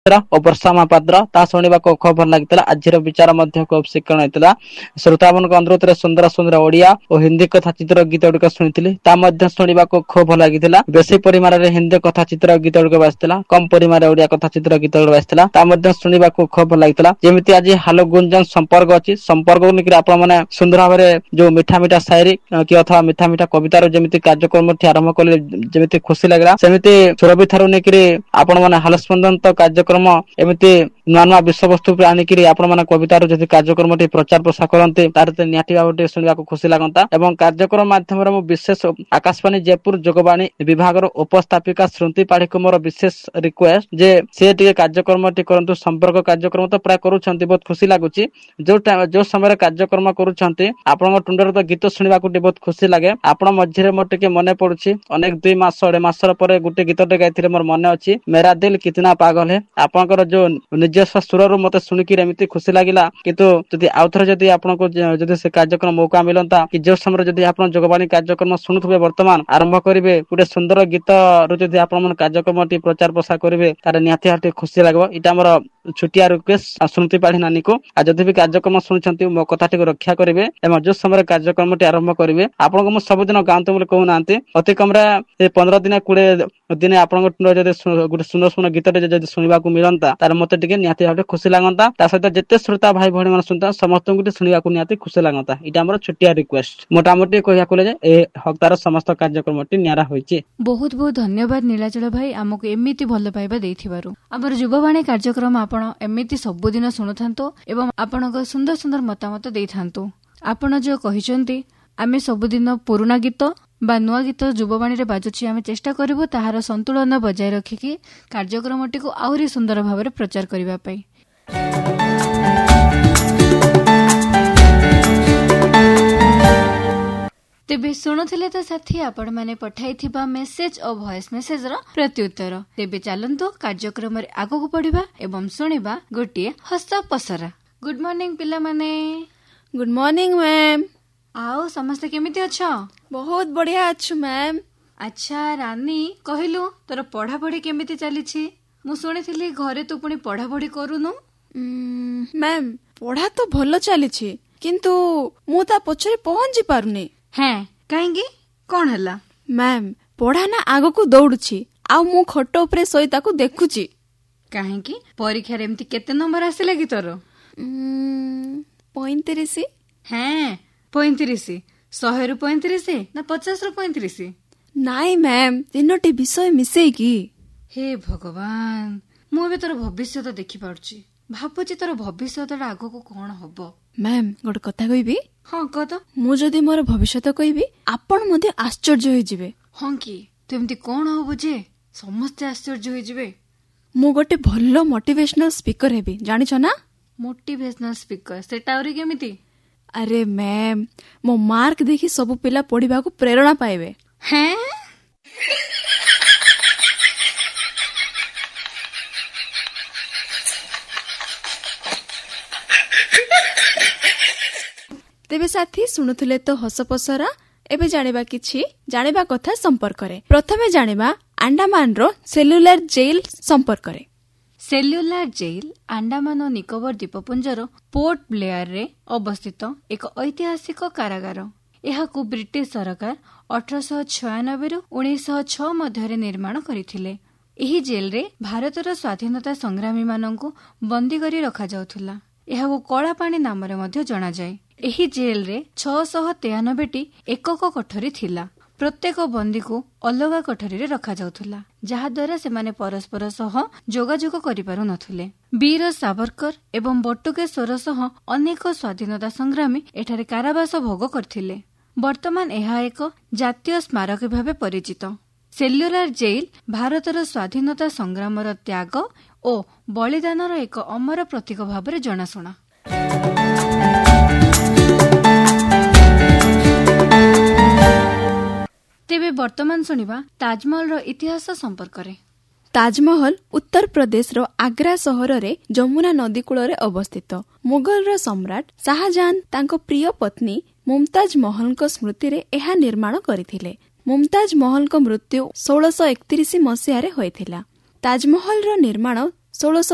ଓ ବର୍ଷା ମହାପାତ୍ର ତା ଶୁଣିବାକୁ ଖୁବ୍ ଭଲ ଲାଗିଥିଲା। ଆଜିର ବିଚାର ମଧ୍ୟ ଖୁବ୍ ଶିକ୍ଷଣ ହେଇଥିଲା। ଶ୍ରୋତାମାନଙ୍କ ଅନୁରୋଧରେ ସୁନ୍ଦର ସୁନ୍ଦର ଓଡିଆ ଓ ହିନ୍ଦୀ କଥା ଚିତ୍ର ଗୀତ ଗୁଡିକ ଶୁଣିଥିଲି, ତା ମଧ୍ୟ ଶୁଣିବାକୁ ଖୁବ୍ ଭଲ ଲାଗିଥିଲା। ବେଶୀ ପରିମାଣରେ ହିନ୍ଦୀ କଥା ଚିତ୍ର ଗୀତ ଗୁଡିକ ବାସିଥିଲା, କମ ପରିମାଣରେ ଓଡିଆ କଥା ଚିତ୍ର ଗୀତ ଗୁଡିକ ବାସିଥିଲା, ତା ମଧ୍ୟ ଶୁଣିବାକୁ ଖୁବ୍ ଭଲ ଲାଗିଥିଲା। ଯେମିତି ଆଜି ହାଲୋ ଗୁଞ୍ଜନ ସମ୍ପର୍କ ଅଛି, ସମ୍ପର୍କକୁ ନେଇକି ଆପଣ ମାନେ ସୁନ୍ଦର ଭାବରେ ଯୋଉ ମିଠା ମିଠା ଶାୟରୀ କି ଅଥବା ମିଠା ମିଠା କବିତାର ଯେମିତି କାର୍ଯ୍ୟକ୍ରମଟି ଆରମ୍ଭ କଲେ ଯେମିତି ଖୁସି ଲାଗିଲା, ସେମିତି ସୁରଭି ଠାରୁ ନେଇକିରି ଆପଣ ମାନେ ହାଲ ସ୍ପନ୍ଦନ କାର୍ଯ୍ୟକ୍ରମ ଏମିତି ନୂଆ ନୂଆ ବିଷୟବସ୍ତୁ ଆଣିକିରି ଆପଣ ମାନେ କବିତାର ଯଦି କାର୍ଯ୍ୟକ୍ରମଟି ପ୍ରଚାର ପ୍ରସାର କରନ୍ତି, ତାର ନିହାତି ଭାବରେ ଟିକେ ଶୁଣିବାକୁ ଖୁସି ଲାଗନ୍ତା। ଏବଂ କାର୍ଯ୍ୟକ୍ରମ ମାଧ୍ୟମରେ ମୁଁ ବିଶେଷ ଆକାଶବାଣୀ ଜୟପୁର ଯୋଗବାଣୀ ବିଭାଗର ଉପସ୍ଥାପିକା ଶ୍ରୁତି ପାଢୀକୁ ମୋର ବିଶେଷ ରିକ୍ୱେଷ୍ଟ ଯେ ସେ ଟିକେ କାର୍ଯ୍ୟକ୍ରମଟି କରନ୍ତୁ। ସମ୍ପର୍କ କାର୍ଯ୍ୟକ୍ରମ ତ ପ୍ରାୟ କରୁଛନ୍ତି, ବହୁତ ଖୁସି ଲାଗୁଛି। ଯୋଉ ସମୟରେ କାର୍ଯ୍ୟକ୍ରମ କରୁଛନ୍ତି ଆପଣଙ୍କ ଟୁଣ୍ଡରେ ତ ଗୀତ ଶୁଣିବାକୁ ଟିକେ ବହୁତ ଖୁସି ଲାଗେ। ଆପଣ ମଝିରେ ମୋର ଟିକେ ମନେ ପଡୁଛି, ଅନେକ 2 ମାସ 2.5 ମାସ ପରେ ଗୋଟେ ଗୀତଟେ ଗାଇଥିଲେ ମୋର ମନେ ଅଛି, ମେରା ଦିଲ କିତନା ପାଗଲ ହେ। ଆପଣଙ୍କର ଯୋଉ ନିଜସ୍ୱ ସୁରରୁ ମତେ ଶୁଣିକି ଏମିତି ଖୁସି ଲାଗିଲା। କିନ୍ତୁ ଯଦି ଆଉଥରେ ଯଦି ଆପଣଙ୍କୁ ଯଦି ସେ କାର୍ଯ୍ୟକ୍ରମ ମୌକା ମିଳନ୍ତା, କି ଯୋଉ ସମୟରେ ଯଦି ଆପଣ ଯୋଗବାଣୀ କାର୍ଯ୍ୟକ୍ରମ ଶୁଣୁଥିବେ, ବର୍ତ୍ତମାନ ଆରମ୍ଭ କରିବେ ଗୋଟେ ସୁନ୍ଦର ଗୀତରୁ ଯଦି ଆପଣ ମାନେ କାର୍ଯ୍ୟକ୍ରମଟି ପ୍ରଚାର ପ୍ରସାର କରିବେ, ତାହେଲେ ନିହାତି ଭାବରେ ଟିକେ ଖୁସି ଲାଗିବ। ଏଇଟା ଆମର ଛୋଟିଆ ରିକ୍ୱେଷ୍ଟ ଶ୍ରୁତି ପାଢୀ ନାନୀକୁ। ଆଉ ଯଦି ବି କାର୍ଯ୍ୟକ୍ରମ ଶୁଣୁଛନ୍ତି ମୋ କଥାଟିକୁ ରକ୍ଷା କରିବେ ଏବଂ ଯୋଉ ସମୟରେ କାର୍ଯ୍ୟକ୍ରମଟି ଆରମ୍ଭ କରିବେ, ଆପଣଙ୍କୁ ମୁଁ ସବୁଦିନ ଗାଆନ୍ତୁ ବୋଲି କହୁନାହାନ୍ତି, ଅତି କମରେ 15 ଦିନ 20 ଦିନେ ଆପଣଙ୍କ ଯଦି ଗୋଟେ ସୁନ୍ଦର ସୁନ୍ଦର ଗୀତଟେ ଯଦି ଶୁଣିବାକୁ ମିଳନ୍ତା, ତାହେଲେ ମତେ ଟିକେ ନିହାତି ଭାବରେ ଖୁସି ଲାଗନ୍ତା। ତା ସହିତ ଯେତେ ଶ୍ରୋତା ଭାଇ ଭଉଣୀ ମାନେ ଶୁଣୁତା ସମସ୍ତଙ୍କୁ ଟିକେ ଶୁଣିବାକୁ ନିହାତି ଖୁସି ଲାଗନ୍ତା। ଏଇଟା ଆମର ଛୋଟିଆ ରିକ୍ୱେଷ୍ଟ। ମୋଟାମୋଟି କହିବାକୁ ଗଲେ ଏ ହପ୍ତାହର ସମସ୍ତ କାର୍ଯ୍ୟକ୍ରମଟି ନିଆରା ହୋଇଛି। ବହୁତ ବହୁତ ଧନ୍ୟବାଦ ନୀଳାଚଳ ଭାଇ, ଆମକୁ ଏମିତି ଭଲ ପାଇବା ଦେଇଥିବାରୁ। ଆମର ଯୁବବାଣୀ କାର୍ଯ୍ୟକ୍ରମ ଆପଣ ଏମିତି ସବୁଦିନ ଶୁଣୁଥାନ୍ତୁ ଏବଂ ଆପଣଙ୍କ ସୁନ୍ଦର ସୁନ୍ଦର ମତାମତ ଦେଇଥାନ୍ତୁ। ଆପଣ ଯୋଉ କହିଛନ୍ତି ଆମେ ସବୁଦିନ ପୁରୁଣା ଗୀତ ବା ନୂଆ ଗୀତ ଯୁବବାଣୀରେ ବାଜୁଛି, ଆମେ ଚେଷ୍ଟା କରିବୁ ତାହାର ସନ୍ତୁଳନ ବଜାୟ ରଖିକି କାର୍ଯ୍ୟକ୍ରମଟିକୁ ଆହୁରି ସୁନ୍ଦର ଭାବରେ ପ୍ରଚାର କରିବା ପାଇଁ। ତେବେ ଶୁଣୁଥିଲେ ତ ସାଥୀ ଆପଣମାନେ ପଠାଇଥିବା ମେସେଜ ଓ ଭଏସ ମେସେଜର ପ୍ରତ୍ୟୁତ୍ତର। ତେବେ ଚାଲନ୍ତୁ କାର୍ଯ୍ୟକ୍ରମରେ ଆଗକୁ ବଢିବା ଏବଂ ଶୁଣିବା ଗୋଟିଏ ହସ ପସରା। ଗୁଡ୍ ମର୍ଣ୍ଣିଂ ପିଲାମାନେ। Good morning ma'am. ଆଉ ସମସ୍ତେ କେମିତି ଅଛ? ବହୁତ ବଢିଆ ଅଛୁ ମ୍ୟାମ୍। ଆଚ୍ଛା ରାନୀ, କହିଲୁ ତୋର ପଢାପଢି କେମିତି ଚାଲିଛି? ମୁଁ ଶୁଣିଥିଲି ଘରେ ତୁ ପୁଣି ପଢାପଢି କରୁନୁ। ମ୍ୟାମ୍ ପଢା ତ ଭଲ ଚାଲିଛି, କିନ୍ତୁ ମୁଁ ତା ପଛରେ ପହଞ୍ଚି ପାରୁନି। ହେଁ, କାହିଁକି? କଣ ହେଲା? ମ୍ୟାମ୍ ପଢା ନା ଆଗକୁ ଦୌଡୁଛି, ଆଉ ମୁଁ ଖଟ ଉପରେ ଶୋଇ ତାକୁ ଦେଖୁଛି। କାହିଁକି? ପରୀକ୍ଷାରେ ଏମିତି କେତେ ନମ୍ବର ଆସିଲା କି ତୋର? 35। ହେଁ 35? 100ରୁ 35 ନା 50ରୁ 35? ନାଇଁ ମ୍ୟାମ୍, 3ଟି ବିଷୟ ମିଶେଇକି। ହେ ଭଗବାନ, ମୁଁ ଏବେ ତୋର ଭବିଷ୍ୟତ ଦେଖିପାରୁଛି। ଭାବୁଛି ତୋର ଭବିଷ୍ୟତଟା ଆଗକୁ କଣ ହବ। ମ୍ୟାମ୍ ଗୋଟେ କଥା କହିବି? ହଁ କହ ତ। ମୁଁ ଯଦି ମୋର ଭବିଷ୍ୟତ କହିବି, ଆପଣ ମଧ୍ୟ ଆଶ୍ଚର୍ଯ୍ୟ ହୋଇଯିବେ। ହଁ କି? ତୁ ଏମିତି କଣ ହବୁ ଯେ ସମସ୍ତେ ଆଶ୍ଚର୍ଯ୍ୟ ହୋଇଯିବେ? ମୁଁ ଗୋଟେ ଭଲ ମୋଟିଭେସନାଲ ସ୍ପିକର ହେବି, ଜାଣିଛ ନା? Motivational speaker? ସେଟା ଆହୁରି କେମିତି? ଆରେ ମ୍ୟାମ୍, ମୋ ମାର୍କ ଦେଖି ସବୁ ପିଲା ପଢିବାକୁ ପ୍ରେରଣା ପାଇବେ। ହେଁ? ତେବେ ସାଥୀ ଶୁଣୁଥିଲେ ତ ହସ ପସରା। ଏବେ ଜାଣିବା କଥା ସମ୍ପର୍କରେ। ପ୍ରଥମେ ଜାଣିବା ଆଣ୍ଡାମାନର ସେଲ୍ୟୁଲାର ଜେଲ୍ ସମ୍ପର୍କରେ। ସେଲ୍ୟୁଲାର ଜେଲ୍ ଆଣ୍ଡାମାନ ଓ ନିକୋବର ଦ୍ୱୀପପୁଞ୍ଜର ପୋର୍ଟ ବ୍ଲେୟାରରେ ଅବସ୍ଥିତ ଏକ ଐତିହାସିକ କାରାଗାର। ଏହାକୁ ବ୍ରିଟିଶ ସରକାର 1896ରୁ 1906 ମଧ୍ୟରେ ନିର୍ମାଣ କରିଥିଲେ। ଏହି ଜେଲରେ ଭାରତର ସ୍ୱାଧୀନତା ସଂଗ୍ରାମୀମାନଙ୍କୁ ବନ୍ଦୀ କରି ରଖାଯାଉଥିଲା। ଏହାକୁ କଳାପାଣି ନାମରେ ମଧ୍ୟ ଜଣାଯାଏ। ଏହି ଜେଲରେ 693ଟି ଏକକ କୋଠରୀ ଥିଲା। ପ୍ରତ୍ୟେକ ବନ୍ଦୀକୁ ଅଲଗା କୋଠରୀରେ ରଖାଯାଉଥିଲା, ଯାହାଦ୍ୱାରା ସେମାନେ ପରସ୍ପର ସହ ଯୋଗାଯୋଗ କରିପାରୁନଥିଲେ। ବୀର ସାବରକର ଏବଂ ବଟୁକେଶ୍ୱର ସହ ଅନେକ ସ୍ୱାଧୀନତା ସଂଗ୍ରାମୀ ଏଠାରେ କାରାବାସ ଭୋଗ କରିଥିଲେ। ବର୍ତ୍ତମାନ ଏହା ଏକ ଜାତୀୟ ସ୍ମାରକୀ ଭାବେ ପରିଚିତ। ସେଲ୍ୟୁଲାର ଜେଲ୍ ଭାରତର ସ୍ୱାଧୀନତା ସଂଗ୍ରାମର ତ୍ୟାଗ ଓ ବଳିଦାନର ଏକ ଅମର ପ୍ରତୀକ ଭାବରେ ଜଣାଶୁଣା। ତେବେ ବର୍ତ୍ତମାନ ଶୁଣିବା ତାଜମହଲର ଇତିହାସ ସମ୍ପର୍କରେ। ତାଜମହଲ ଉତ୍ତରପ୍ରଦେଶର ଆଗ୍ରା ସହରରେ ଯମୁନା ନଦୀ କୂଳରେ ଅବସ୍ଥିତ। ମୁଗଲର ସମ୍ରାଟ ଶାହାଜାହାନ ତାଙ୍କ ପ୍ରିୟ ପତ୍ନୀ ମୁମତାଜ ମହଲଙ୍କ ସ୍ମୃତିରେ ଏହା ନିର୍ମାଣ କରିଥିଲେ। ମୁମତାଜ ମହଲଙ୍କ ମୃତ୍ୟୁ 1631 ମସିହାରେ ହୋଇଥିଲା। ତାଜମହଲର ନିର୍ମାଣ 16